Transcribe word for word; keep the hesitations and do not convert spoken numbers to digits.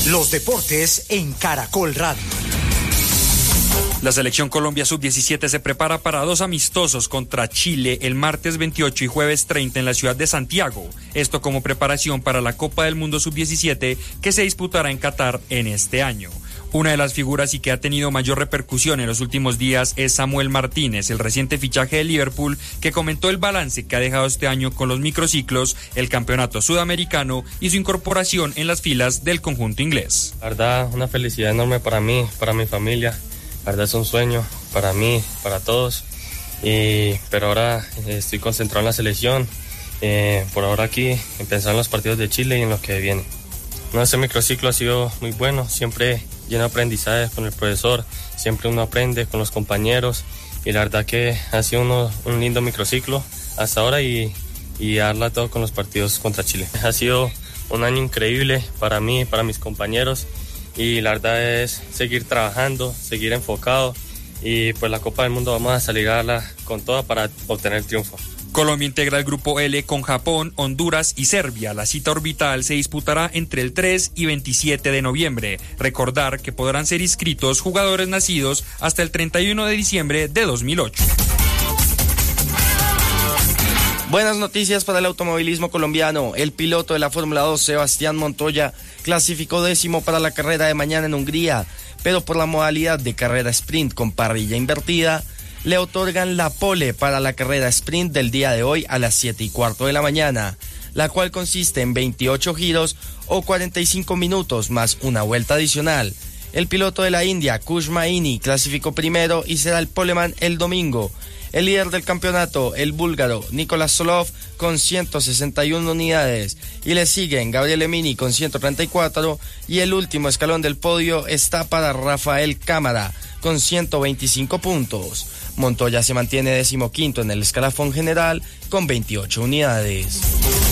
Los deportes en Caracol Radio. La selección Colombia sub diecisiete se prepara para dos amistosos contra Chile el martes veintiocho y jueves treinta en la ciudad de Santiago. Esto como preparación para la Copa del Mundo sub diecisiete que se disputará en Qatar en este año. Una de las figuras y que ha tenido mayor repercusión en los últimos días es Samuel Martínez, el reciente fichaje de Liverpool, que comentó el balance que ha dejado este año con los microciclos, el campeonato sudamericano y su incorporación en las filas del conjunto inglés. La verdad, una felicidad enorme para mí, para mi familia. La verdad es un sueño para mí, para todos, y, pero ahora eh, estoy concentrado en la selección, eh, por ahora aquí, en pensar en los partidos de Chile y en los que vienen. No, ese microciclo ha sido muy bueno, siempre lleno de aprendizaje con el profesor, siempre uno aprende con los compañeros, y la verdad que ha sido uno, un lindo microciclo hasta ahora y, y darla todo con los partidos contra Chile. Ha sido un año increíble para mí, para mis compañeros, y la verdad es seguir trabajando, seguir enfocado, y pues la Copa del Mundo vamos a salir a darla con toda para obtener el triunfo. Colombia integra el grupo L con Japón, Honduras y Serbia. La cita orbital se disputará entre el tres y veintisiete de noviembre. Recordar que podrán ser inscritos jugadores nacidos hasta el treinta y uno de diciembre de dos mil ocho. Buenas noticias para el automovilismo colombiano. El piloto de la Fórmula dos, Sebastián Montoya, clasificó décimo para la carrera de mañana en Hungría, pero por la modalidad de carrera sprint con parrilla invertida, le otorgan la pole para la carrera sprint del día de hoy a las siete y cuarto de la mañana, la cual consiste en veintiocho giros o cuarenta y cinco minutos más una vuelta adicional. El piloto de la India, Kush Maini, clasificó primero y será el poleman el domingo. El líder del campeonato, el búlgaro Nicolás Solov, con ciento sesenta y una unidades, y le siguen Gabriel Emini con ciento treinta y cuatro, y el último escalón del podio está para Rafael Cámara con ciento veinticinco puntos. Montoya se mantiene decimoquinto en el escalafón general con veintiocho unidades.